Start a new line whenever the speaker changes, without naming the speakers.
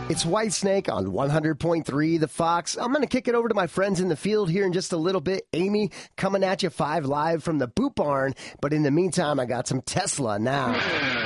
It's Whitesnake on 100.3 The Fox. I'm going to kick it over to my friends in the field here in just a little bit. Amy, coming at you 5 live from the Boot Barn. But in the meantime, I got some Tesla now.